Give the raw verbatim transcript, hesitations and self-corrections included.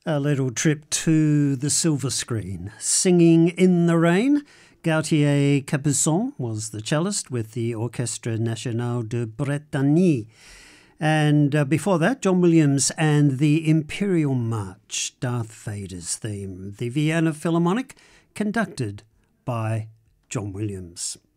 A little trip to the silver screen. Singing in the Rain. Gautier Capuçon was the cellist with the Orchestre National de Bretagne. And uh, before that, John Williams and the Imperial March, Darth Vader's theme. The Vienna Philharmonic, conducted by John Williams.